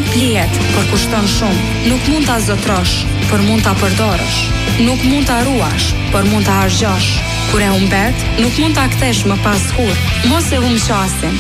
Nuk blihet, por kushton shumë. Nuk mund ta zotrosh, por mund ta përdorësh. Nuk mund ta ruash, por mund ta harxhosh. Kur e humbet, nuk mund ta kthesh më pas kurrë. Mos e humb qasin,